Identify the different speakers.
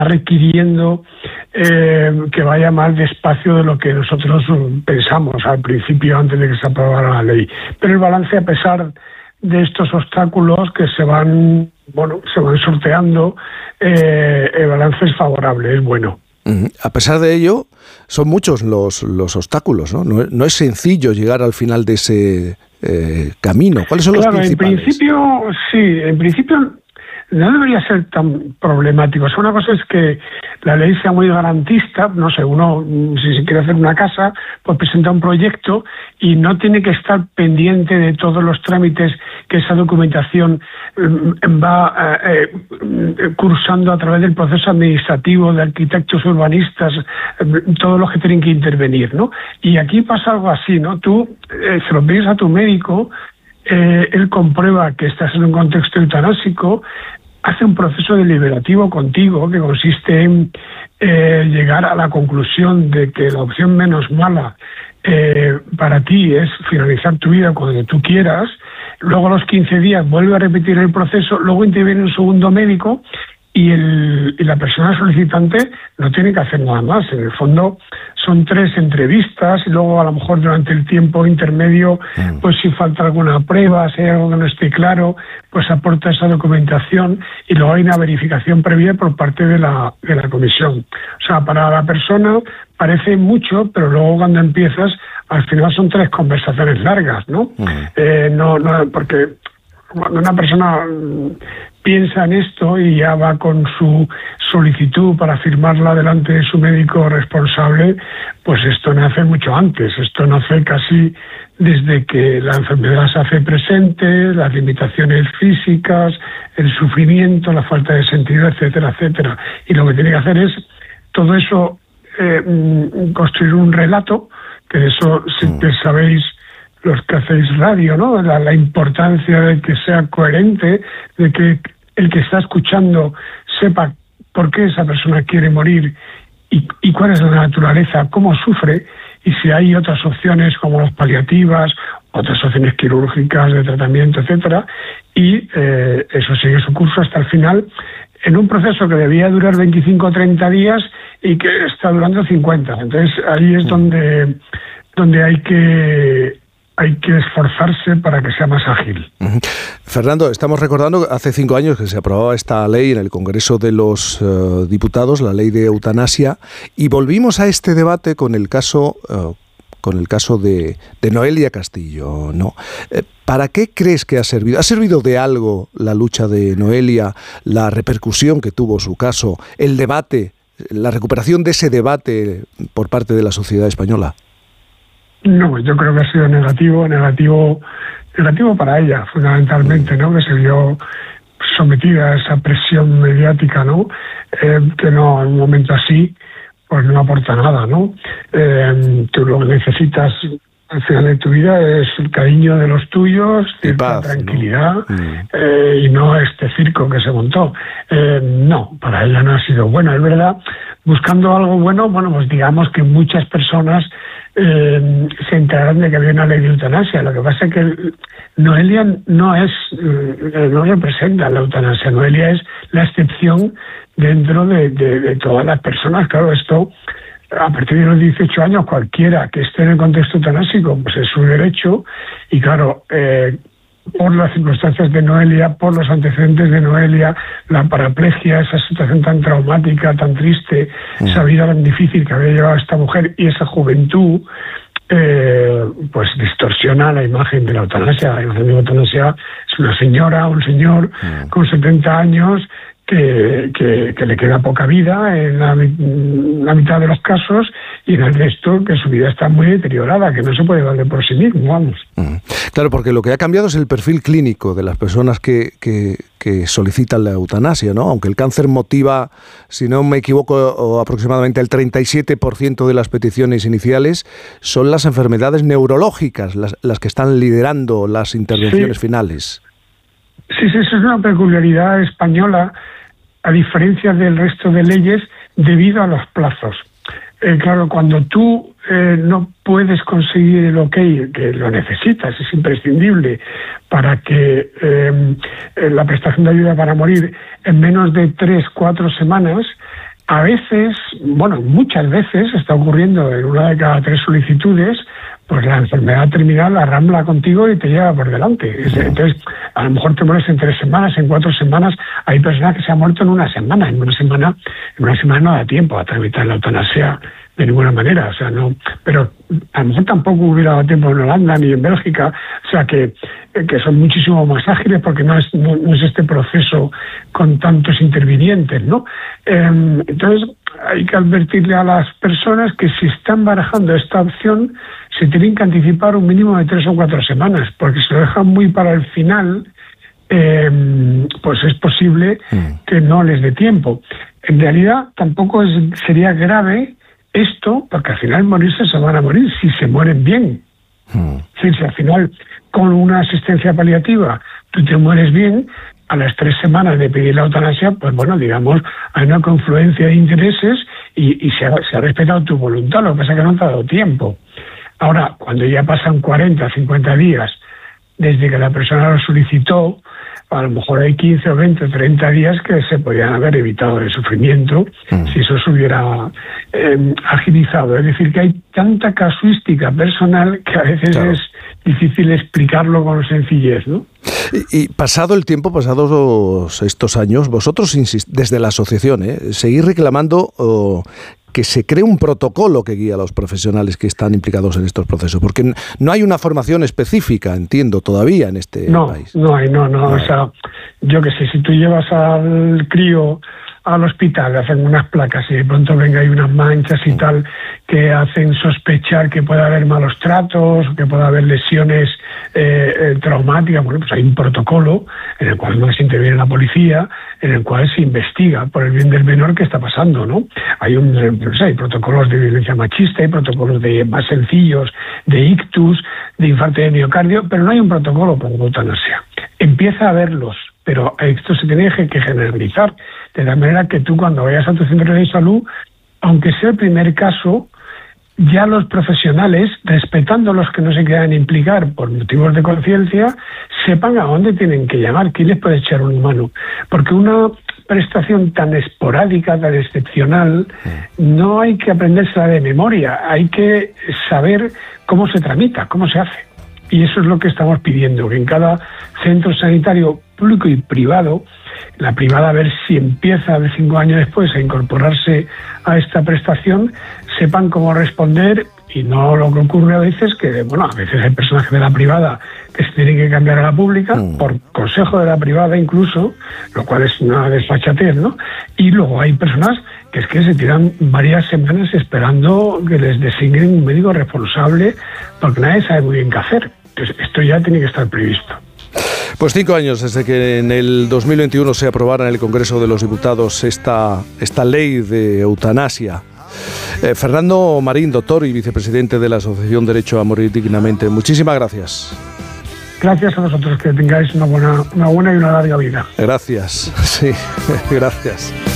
Speaker 1: requiriendo que vaya más despacio de lo que nosotros pensamos al principio antes de que se aprobara la ley. Pero el balance, a pesar de estos obstáculos que se van sorteando, el balance es favorable, es bueno.
Speaker 2: A pesar de ello, son muchos los obstáculos, ¿no? No es sencillo llegar al final de ese camino. ¿Cuáles son los principales?
Speaker 1: En principio no debería ser tan problemático. O sea, una cosa es que la ley sea muy garantista. No sé, uno, si se quiere hacer una casa, pues presenta un proyecto y no tiene que estar pendiente de todos los trámites que esa documentación va cursando a través del proceso administrativo de arquitectos urbanistas, todos los que tienen que intervenir, ¿no? Y aquí pasa algo así, ¿no? Tú se lo pides a tu médico, él comprueba que estás en un contexto eutanásico, hace un proceso deliberativo contigo que consiste en llegar a la conclusión de que la opción menos mala para ti es finalizar tu vida cuando tú quieras. Luego a los 15 días vuelve a repetir el proceso, luego interviene un segundo médico y la persona solicitante no tiene que hacer nada más. En el fondo son 3 entrevistas y luego a lo mejor durante el tiempo intermedio, pues si falta alguna prueba, si hay algo que no esté claro, pues aporta esa documentación y luego hay una verificación previa por parte de la comisión. O sea, para la persona parece mucho, pero luego cuando empiezas, al final son 3 conversaciones largas, ¿no? Porque cuando una persona piensa en esto y ya va con su solicitud para firmarla delante de su médico responsable, pues esto nace mucho antes. Esto nace casi desde que la enfermedad se hace presente, las limitaciones físicas, el sufrimiento, la falta de sentido, etcétera, etcétera. Y lo que tiene que hacer es todo eso, construir un relato, que de eso siempre sabéis los que hacéis radio, ¿no? La importancia de que sea coherente, de que el que está escuchando sepa por qué esa persona quiere morir y cuál es la naturaleza, cómo sufre, y si hay otras opciones como las paliativas, otras opciones quirúrgicas de tratamiento, etcétera, y eso sigue su curso hasta el final, en un proceso que debía durar 25 o 30 días y que está durando 50. Entonces ahí es donde hay que esforzarse para que sea más ágil.
Speaker 2: Fernando, estamos recordando que hace 5 años que se aprobaba esta ley en el Congreso de los Diputados, la ley de eutanasia, y volvimos a este debate con el caso de Noelia Castillo, ¿no? ¿Para qué crees que ha servido? ¿Ha servido de algo la lucha de Noelia, la repercusión que tuvo su caso, el debate, la recuperación de ese debate por parte de la sociedad española?
Speaker 1: No, yo creo que ha sido negativo para ella, fundamentalmente, ¿no? Que se vio sometida a esa presión mediática, ¿no? Que no, en un momento así, pues no aporta nada, ¿no? Tú lo que necesitas al final de tu vida es el cariño de los tuyos, cierta tranquilidad, ¿no? Y no este circo que se montó. No, para ella no ha sido bueno, es verdad. Buscando algo bueno, pues digamos que muchas personas se enteraron de que había una ley de eutanasia. Lo que pasa es que Noelia no representa la eutanasia. Noelia es la excepción dentro de todas las personas. Claro, esto a partir de los 18 años cualquiera que esté en el contexto eutanásico pues es su derecho, y claro, por las circunstancias de Noelia, por los antecedentes de Noelia, la paraplegia, esa situación tan traumática, tan triste, esa vida tan difícil que había llevado esta mujer y esa juventud, pues distorsiona la imagen de la eutanasia. La imagen de la eutanasia es una señora, un señor con 70 años que le queda poca vida en la mitad de los casos, y en el resto que su vida está muy deteriorada, que no se puede valer por sí mismo, vamos.
Speaker 2: Claro, porque lo que ha cambiado es el perfil clínico de las personas que solicitan la eutanasia, ¿no? Aunque el cáncer motiva, si no me equivoco, aproximadamente el 37% de las peticiones iniciales, son las enfermedades neurológicas las que están liderando las intervenciones finales.
Speaker 1: Sí, eso es una peculiaridad española, a diferencia del resto de leyes, debido a los plazos. Claro, cuando tú no puedes conseguir el ok, que lo necesitas, es imprescindible para que la prestación de ayuda para morir en menos de 3-4 semanas, A veces, bueno, muchas veces está ocurriendo en una de cada 3 solicitudes, pues la enfermedad terminal arrambla contigo y te lleva por delante. Entonces, a lo mejor te mueres en 3 semanas, en 4 semanas. Hay personas que se han muerto en una semana. En una semana no da tiempo a tramitar la eutanasia de ninguna manera. O sea, no. Pero a lo mejor tampoco hubiera dado tiempo en Holanda ni en Bélgica. O sea, que son muchísimo más ágiles porque no es este proceso con tantos intervinientes, ¿no? Entonces, hay que advertirle a las personas que si están barajando esta opción, se tienen que anticipar un mínimo de 3 o 4 semanas, porque si lo dejan muy para el final, pues es posible que no les dé tiempo. En realidad, tampoco sería grave esto, porque al final morirse se van a morir si se mueren bien. Si al final, con una asistencia paliativa, tú te mueres bien, a las 3 semanas de pedir la eutanasia, pues bueno, digamos, hay una confluencia de intereses y se ha respetado tu voluntad, lo que pasa es que no te ha dado tiempo. Ahora, cuando ya pasan 40, 50 días desde que la persona lo solicitó, a lo mejor hay 15 o 20 o 30 días que se podrían haber evitado el sufrimiento si eso se hubiera agilizado. Es decir, que hay tanta casuística personal que a veces es difícil explicarlo con sencillez, ¿no?
Speaker 2: Y pasado el tiempo, pasados estos años, vosotros desde la asociación, seguís reclamando que se cree un protocolo que guíe a los profesionales que están implicados en estos procesos, porque no hay una formación específica, entiendo, todavía en este país. No hay. O sea, yo que sé, si tú llevas al crío al hospital, le hacen unas placas y de pronto hay unas manchas y tal que hacen sospechar que puede haber malos tratos, que puede haber lesiones traumáticas. Bueno, pues hay un protocolo en el cual no se interviene la policía, en el cual se investiga por el bien del menor qué está pasando, ¿no? Hay protocolos de violencia machista, hay protocolos más sencillos de ictus, de infarto de miocardio, pero no hay un protocolo para la eutanasia. Empieza a haberlos, pero esto se tiene que generalizar, de la manera que tú cuando vayas a tu centro de salud, aunque sea el primer caso, ya los profesionales, respetando los que no se quieran implicar por motivos de conciencia, sepan a dónde tienen que llamar, quién les puede echar una mano. Porque una prestación tan esporádica, tan excepcional, no hay que aprendérsela de memoria, hay que saber cómo se tramita, cómo se hace. Y eso es lo que estamos pidiendo, que en cada centro sanitario público y privado, la privada a ver si empieza de 5 años después a incorporarse a esta prestación, sepan cómo responder y no lo que ocurre a veces, que bueno, a veces hay personajes de la privada que se tienen que cambiar a la pública, por consejo de la privada incluso, lo cual es una desfachatez, ¿no? Y luego hay personas que es que se tiran varias semanas esperando que les designen un médico responsable porque nadie sabe muy bien qué hacer. Entonces, esto ya tiene que estar previsto. Pues 5 años desde que en el 2021 se aprobara en el Congreso de los Diputados esta ley de eutanasia. Fernando Marín, doctor y vicepresidente de la Asociación Derecho a Morir Dignamente, muchísimas gracias.
Speaker 1: Gracias a vosotros, que tengáis una buena y una larga vida.
Speaker 2: Gracias, sí, gracias.